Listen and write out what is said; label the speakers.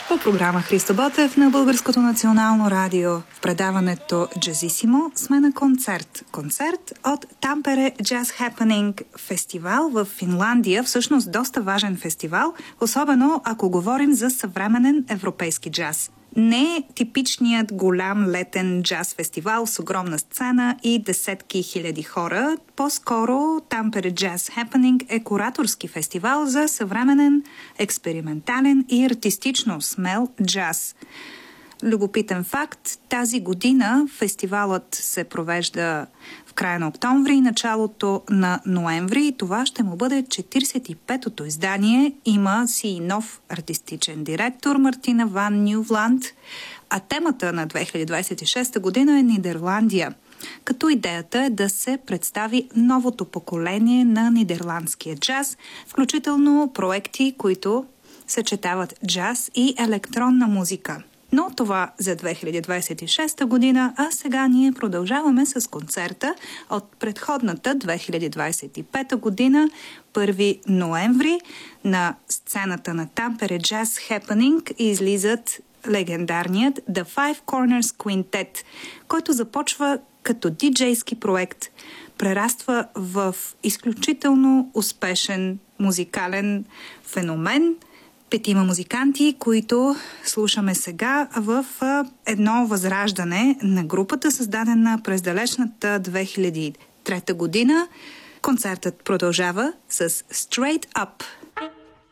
Speaker 1: По програма Христо Ботев на Българското национално радио. В предаването Джазисимо сме на концерт. Концерт от Тампере Jazz Happening фестивал в Финландия. Всъщност доста важен фестивал, особено ако говорим за съвременен европейски джаз. Не е типичният голям летен джаз фестивал с огромна сцена и десетки хиляди хора. По-скоро Тампере Jazz Happening е кураторски фестивал за съвременен, експериментален и артистично смел джаз. Любопитен факт, тази година фестивалът се провежда в края на октомври и началото на ноември и това ще му бъде 45-то издание. Има си и нов артистичен директор Мартина Ван Нювланд, а темата на 2026 година е Нидерландия, като идеята е да се представи новото поколение на нидерландския джаз, включително проекти, които съчетават джаз и електронна музика. Но това за 2026 година, а сега ние продължаваме с концерта от предходната 2025 година, 1 ноември. На сцената на Тампере Jazz Happening излизат легендарният The Five Corners Quintet, който започва като диджейски проект, прераства в изключително успешен музикален феномен. 5 музиканти, които слушаме сега в едно възраждане на групата, създадена през далечната 2003 година. Концертът продължава с Straight Up.